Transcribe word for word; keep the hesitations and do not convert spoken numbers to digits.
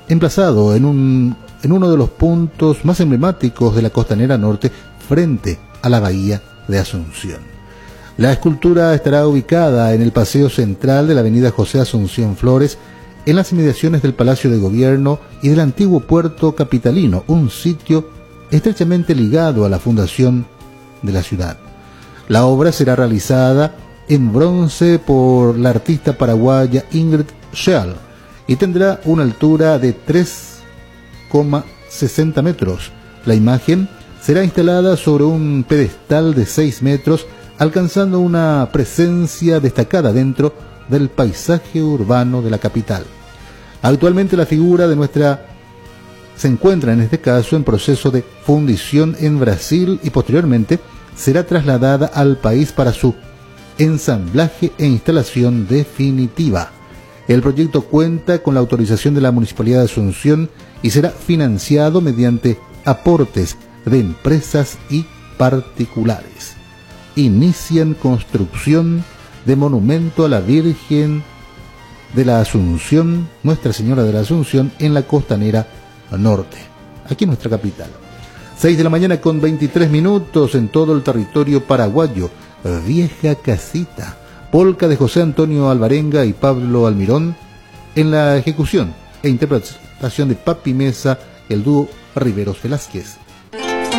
emplazado en, un, en uno de los puntos más emblemáticos de la Costanera Norte, frente a la bahía de Asunción. La escultura estará ubicada en el paseo central de la avenida José Asunción Flores, en las inmediaciones del Palacio de Gobierno y del antiguo puerto capitalino, un sitio estrechamente ligado a la fundación de la ciudad. La obra será realizada en bronce por la artista paraguaya Ingrid Schell y tendrá una altura de tres coma sesenta metros. La imagen será instalada sobre un pedestal de seis metros, alcanzando una presencia destacada dentro del paisaje urbano de la capital. Actualmente la figura de nuestra se encuentra en este caso en proceso de fundición en Brasil y posteriormente será trasladada al país para su ensamblaje e instalación definitiva. El proyecto cuenta con la autorización de la Municipalidad de Asunción y será financiado mediante aportes de empresas y particulares. Inician construcción de monumento a la Virgen de la Asunción, Nuestra Señora de la Asunción, en la Costanera Norte, aquí en nuestra capital. seis de la mañana con veintitrés minutos en todo el territorio paraguayo. Vieja Casita, polca de José Antonio Alvarenga y Pablo Almirón, en la ejecución e interpretación de Papi Mesa, el dúo Riveros Velázquez.